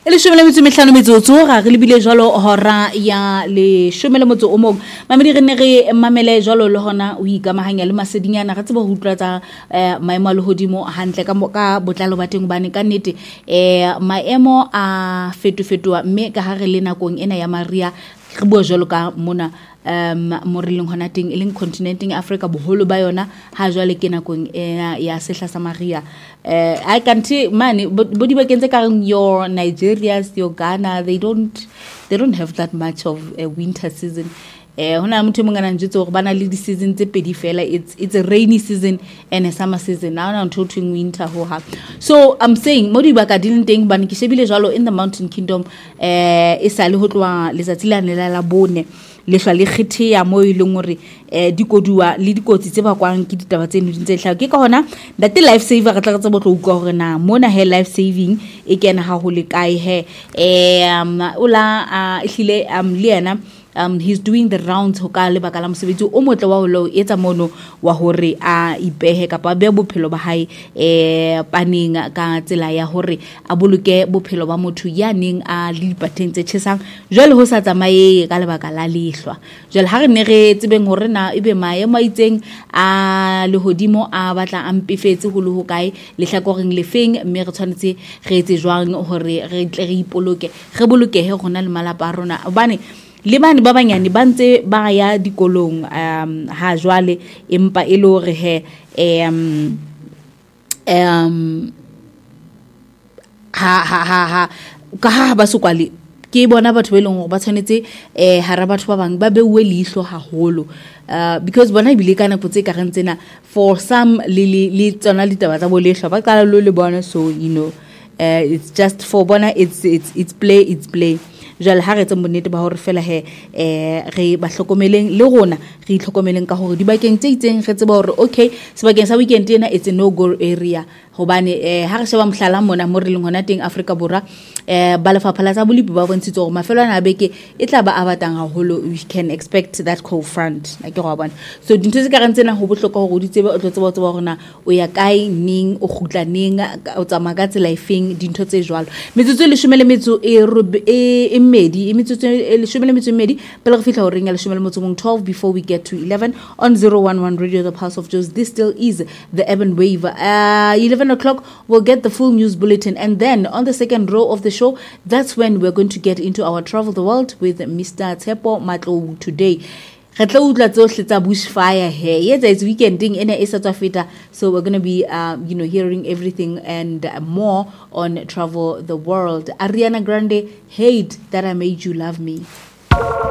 le shome le metso mehlano metsotso ga re lebile jalo hora ya le shome le motso o mong mamedi re ne re mamele jalo le hona o ikamahanya le masedinyana ga tseba ho utlwatsa maemo a lehodimo hantle ka botlalo ba teng bane ka nnete maemo a fetofetoa mme ka ha re le nakong ena ya maria re bua jalo ka mona mo re leng hona teng eleng continenting Africa boholo ba yona ha jwale ke nakong ya sehla sa maria I can see man body bakeng tse ka your Nigerians, your Ghana, they don't have that much of a winter season. Hona motho mo ngana ntse go bana le di season tse pedi fela, it's a rainy season and a summer season. Now I'm talking winter ho ha. So I'm saying mo di baka di leng bana ke shebile jalo in the mountain kingdom e sa le ho tloa letsatsi la nela la bone le hla le khithea mo e leng hore di kodua le dikotsi tse ba kwang ke ditaba tseno di ntse hlaka ke ka hona date life saver ga tla tsa botlo utlwa hore na mona he life saving e kena ha ho le kae he ola ehlile le yena he's doing the rounds ho ka le baka la mosebetsi o motle wa ho lo etsa mono wa hore a ipehe kapa be bophelo ba hae paneng ka tsela ya hore a boloke bophelo ba motho ya neng a le dipateng tse tshesang jwale ho sa tsamaye ka le baka la lehlwa jwale ha re ne re tsebeng hore na ebe maemo a itseng a lehodimo a batla ampefetse ho le ho kae le hlakoreng le feng mme re tshwanetse re etse jwang hore re tle re ipoloke re bolokehe gona le malapa a rona bane le bana ba banyane ba ntse ba ya dikolong ha jwale empa e le hore he ha ba sokwale ke bona batho ba leng hore ba tshwanetse hara batho ba bang ba bewe leihlo haholo because bona ibile kana potse ka rentsena for some le tsona le taba tsa bolehlo ba qala le bona so you know it's just for bona it's play jwale ha re tse bonnete ba hore fela he re ba hlokomeleng le rona re itlhokomeleng ka hore di bakeng tse itseng re tseba hore okay sebakeng sa weekend ena it's a no go area hobane ha re sheba mohlala mona mo re leng hona teng Africa Borwa ba lefapha la tsa bolipi ba bontshitse hore mafelo ana beke e tla ba abatang haholo we can expect that cold front like go bona so dintho tse ka rentsena ho bohlokwa hore di tsebe o tlo tseba hore na o ya kae ning o khutla ning o tsamaya ka tsela efeng dintho tse jwalo metsotso le shumele metso e medi metsotso le shumele metso e medi pele re fihla ho ringa le shumele motso mong 12 before we get to 11 on 011 Radio the Pulse of Joes. This still is the Urban Wave. 11 o'clock we'll get the full news bulletin and then on the second row of the show that's when we're going to get into our travel the world with Mr. Tshepo Matlo today. Bushfire here. Yes, it's weekending in South Africa, so we're going to be hearing everything and more on Travel the World. Ariana Grande, Hate That I Made You Love Me.